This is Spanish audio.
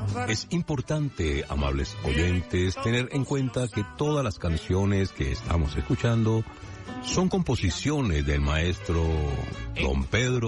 Es importante, amables oyentes, tener en cuenta que todas las canciones que estamos escuchando son composiciones del maestro Don Pedro